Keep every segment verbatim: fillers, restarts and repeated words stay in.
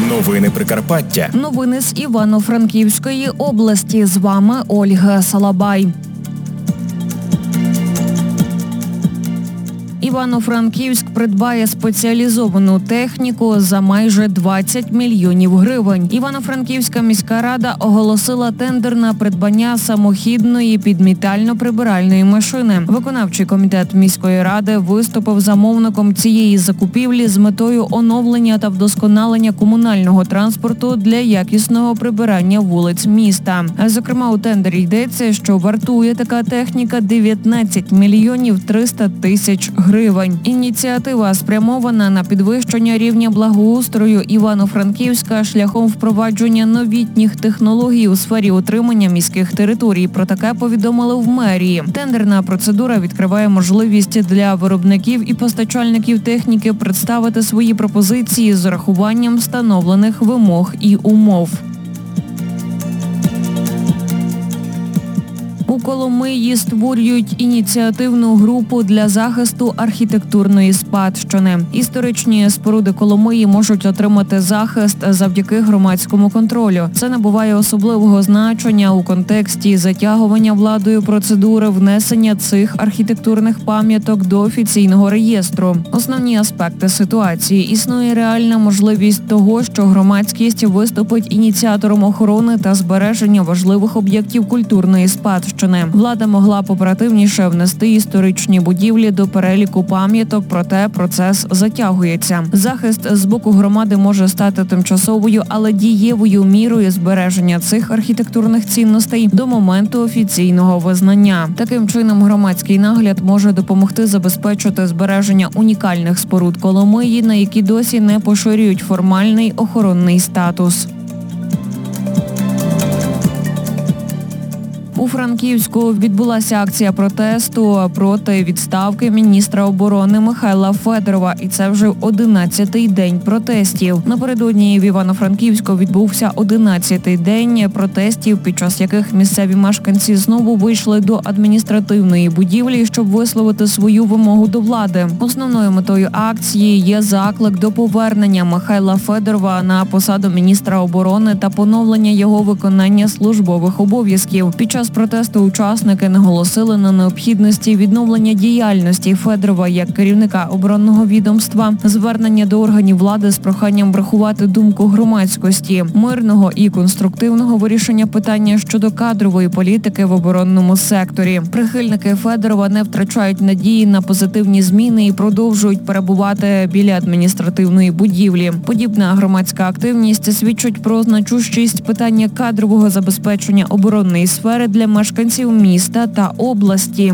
Новини Прикарпаття. Новини з Івано-Франківської області. З вами Ольга Салабай. Івано-Франківськ придбає спеціалізовану техніку за майже двадцять мільйонів гривень. Івано-Франківська міська рада оголосила тендер на придбання самохідної підмітально-прибиральної машини. Виконавчий комітет міської ради виступив замовником цієї закупівлі з метою оновлення та вдосконалення комунального транспорту для якісного прибирання вулиць міста. Зокрема, у тендері йдеться, що вартує така техніка дев'ятнадцять мільйонів триста тисяч гривень. Ініціатива спрямована на підвищення рівня благоустрою Івано-Франківська шляхом впровадження новітніх технологій у сфері утримання міських територій. Про таке повідомили в мерії. Тендерна процедура відкриває можливість для виробників і постачальників техніки представити свої пропозиції з урахуванням встановлених вимог і умов. У Коломиї створюють ініціативну групу для захисту архітектурної спадщини. Історичні споруди Коломиї можуть отримати захист завдяки громадському контролю. Це набуває особливого значення у контексті затягування владою процедури внесення цих архітектурних пам'яток до офіційного реєстру. Основні аспекти ситуації. Існує реальна можливість того, що громадськість виступить ініціатором охорони та збереження важливих об'єктів культурної спадщини. Влада могла б оперативніше внести історичні будівлі до переліку пам'яток, проте процес затягується. Захист з боку громади може стати тимчасовою, але дієвою мірою збереження цих архітектурних цінностей до моменту офіційного визнання. Таким чином, громадський нагляд може допомогти забезпечити збереження унікальних споруд Коломиї, на які досі не поширюють формальний охоронний статус. У Франківську відбулася акція протесту проти відставки міністра оборони Михайла Федорова. І це вже одинадцятий день протестів. Напередодні в Івано-Франківську відбувся одинадцятий день протестів, під час яких місцеві мешканці знову вийшли до адміністративної будівлі, щоб висловити свою вимогу до влади. Основною метою акції є заклик до повернення Михайла Федорова на посаду міністра оборони та поновлення його виконання службових обов'язків. Під час протесту учасники наголосили на необхідності відновлення діяльності Федорова як керівника оборонного відомства, звернення до органів влади з проханням врахувати думку громадськості, мирного і конструктивного вирішення питання щодо кадрової політики в оборонному секторі. Прихильники Федорова не втрачають надії на позитивні зміни і продовжують перебувати біля адміністративної будівлі. Подібна громадська активність свідчить про значущість питання кадрового забезпечення оборонної сфери для мешканців міста та області.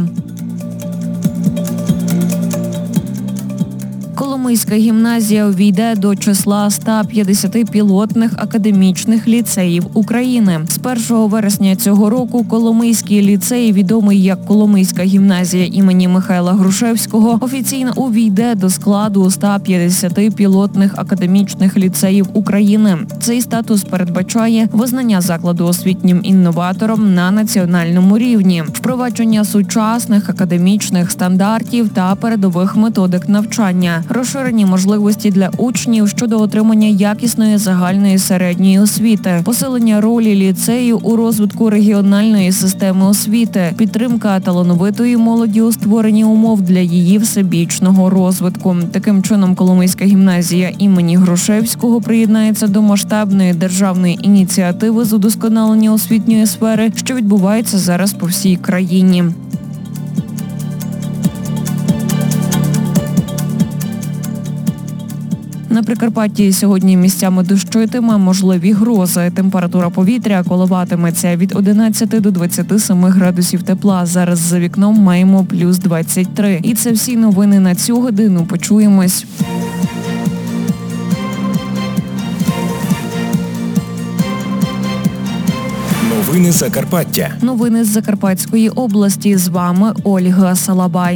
Коломийська гімназія увійде до числа ста п'ятдесяти пілотних академічних ліцеїв України. З першого вересня цього року Коломийський ліцей, відомий як Коломийська гімназія імені Михайла Грушевського, офіційно увійде до складу ста п'ятдесяти пілотних академічних ліцеїв України. Цей статус передбачає визнання закладу освітнім інноватором на національному рівні, впровадження сучасних академічних стандартів та передових методик навчання, розширені можливості для учнів щодо отримання якісної загальної середньої освіти, посилення ролі ліцею у розвитку регіональної системи освіти, підтримка талановитої молоді у створенні умов для її всебічного розвитку. Таким чином, Коломийська гімназія імені Грушевського приєднається до масштабної державної ініціативи з удосконалення освітньої сфери, що відбувається зараз по всій країні. На Прикарпатті сьогодні місцями дощитиме, можливі грози. Температура повітря коливатиметься від одинадцяти до двадцяти семи градусів тепла. Зараз за вікном маємо плюс двадцять три. І це всі новини на цю годину. Почуємось. Новини Закарпаття. Новини з Закарпатської області. З вами Ольга Салабай.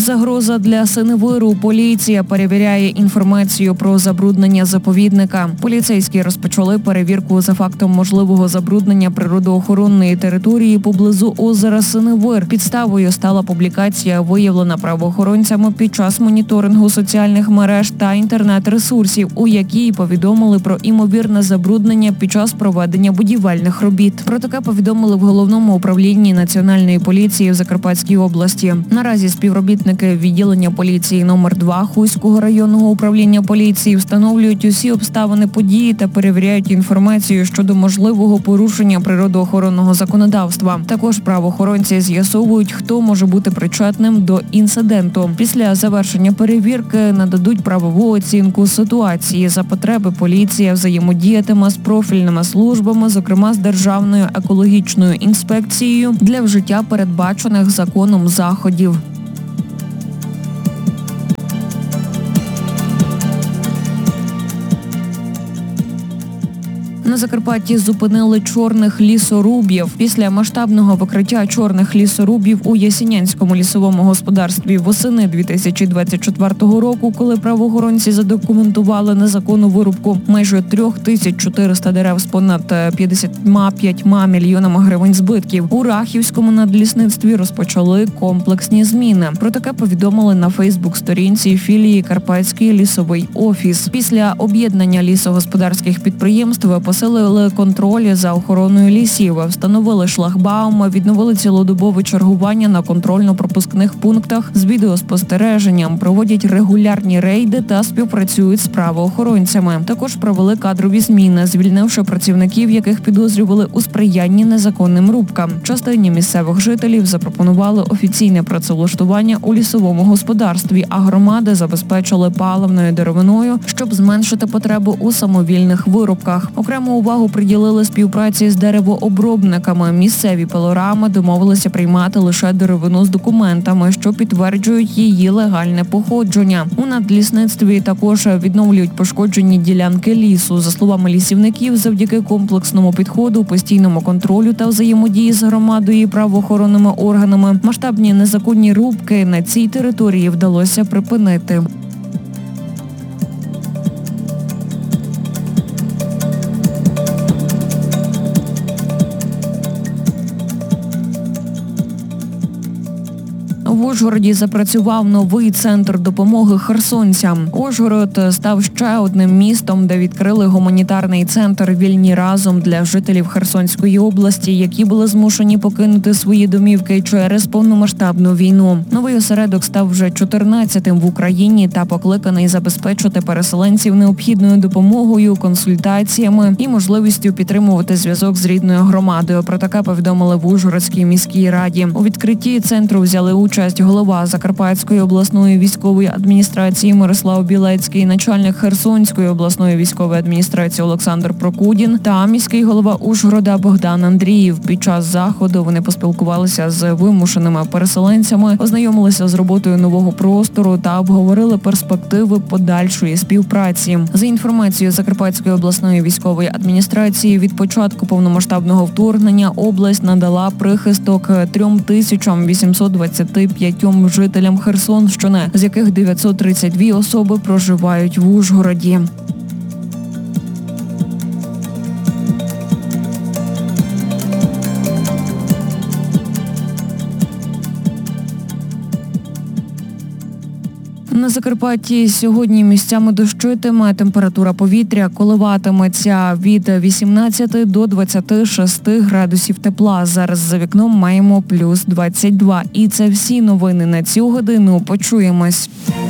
Загроза для синевиру. Поліція перевіряє інформацію про забруднення заповідника. Поліцейські розпочали перевірку за фактом можливого забруднення природоохоронної території поблизу озера Синевир. Підставою стала публікація, виявлена правоохоронцями під час моніторингу соціальних мереж та інтернет-ресурсів, у якій повідомили про імовірне забруднення під час проведення будівельних робіт. Про таке повідомили в Головному управлінні Національної поліції в Закарпатській області. Наразі співробітники відділення поліції номер два Хуського районного управління поліції встановлюють усі обставини події та перевіряють інформацію щодо можливого порушення природоохоронного законодавства. Також правоохоронці з'ясовують, хто може бути причетним до інциденту. Після завершення перевірки нададуть правову оцінку ситуації. За потреби поліція взаємодіятиме з профільними службами, зокрема з Державною екологічною інспекцією, для вжиття передбачених законом заходів. На Закарпатті зупинили чорних лісорубів. Після масштабного викриття чорних лісорубів у Ясінянському лісовому господарстві восени дві тисячі двадцять четвертого року, коли правоохоронці задокументували незаконну вирубку майже три тисячі чотириста дерев з понад п'ятдесят п'ять мільйонами гривень збитків, у Рахівському надлісництві розпочали комплексні зміни. Про таке повідомили на Фейсбук-сторінці філії Карпатський лісовий офіс. Після об'єднання лісогосподарських підприємств посилили контроль за охороною лісів, встановили шлагбауми, відновили цілодобове чергування на контрольно-пропускних пунктах з відеоспостереженням, проводять регулярні рейди та співпрацюють з правоохоронцями. Також провели кадрові зміни, звільнивши працівників, яких підозрювали у сприянні незаконним рубкам. Частині місцевих жителів запропонували офіційне працевлаштування у лісовому господарстві, а громади забезпечили паливною деревиною, щоб зменшити потребу у самовільних вирубках. Окрему увагу приділили співпраці з деревообробниками. Місцеві пилорами домовилися приймати лише деревину з документами, що підтверджують її легальне походження. У надлісництві також відновлюють пошкоджені ділянки лісу. За словами лісівників, завдяки комплексному підходу, постійному контролю та взаємодії з громадою і правоохоронними органами, масштабні незаконні рубки на цій території вдалося припинити. В Ужгороді запрацював новий центр допомоги херсонцям. Ужгород став ще одним містом, де відкрили гуманітарний центр «Вільні разом» для жителів Херсонської області, які були змушені покинути свої домівки через повномасштабну війну. Новий осередок став вже чотирнадцятим в Україні та покликаний забезпечити переселенців необхідною допомогою, консультаціями і можливістю підтримувати зв'язок з рідною громадою. Про таке повідомили в Ужгородській міській раді. У відкритті центру взяли участь голова Закарпатської обласної військової адміністрації Мирослав Білецький, начальник Херсонської обласної військової адміністрації Олександр Прокудін та міський голова Ужгорода Богдан Андріїв. Під час заходу вони поспілкувалися з вимушеними переселенцями, ознайомилися з роботою нового простору та обговорили перспективи подальшої співпраці. За інформацією Закарпатської обласної військової адміністрації, від початку повномасштабного вторгнення область надала прихисток трьом тисячам вісімсот двадцяти п'ятьом жителям Херсонщини, з яких дев'ятсот тридцять дві особи проживають в Ужгороді. На Закарпатті сьогодні місцями дощитиме, температура повітря коливатиметься від вісімнадцяти до двадцяти шести градусів тепла. Зараз за вікном маємо плюс двадцять два. І це всі новини на цю годину. Почуємось.